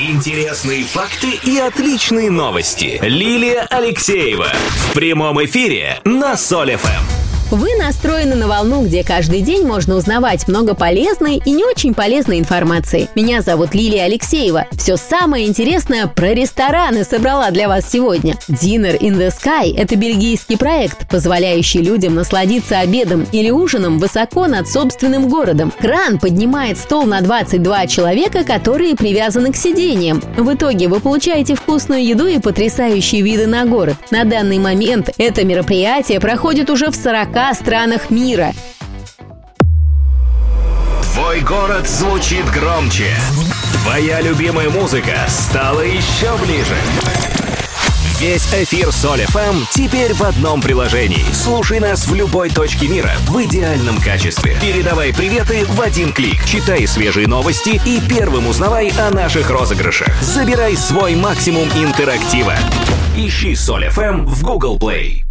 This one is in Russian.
Интересные факты и отличные новости. Лилия Алексеева в прямом эфире на Соль ФМ. Вы настроены на волну, где каждый день можно узнавать много полезной и не очень полезной информации. Меня зовут Лилия Алексеева. Все самое интересное про рестораны собрала для вас сегодня. Dinner in the Sky – это бельгийский проект, позволяющий людям насладиться обедом или ужином высоко над собственным городом. Кран поднимает стол на 22 человека, которые привязаны к сиденьям. В итоге вы получаете вкусную еду и потрясающие виды на город. На данный момент это мероприятие проходит уже в 40 странах мира. Твой город звучит громче. Твоя любимая музыка стала еще ближе. Весь эфир Соль ФМ теперь в одном приложении. Слушай нас в любой точке мира в идеальном качестве. Передавай приветы в один клик. Читай свежие новости и первым узнавай о наших розыгрышах. Забирай свой максимум интерактива. Ищи Соль ФМ в Google Play.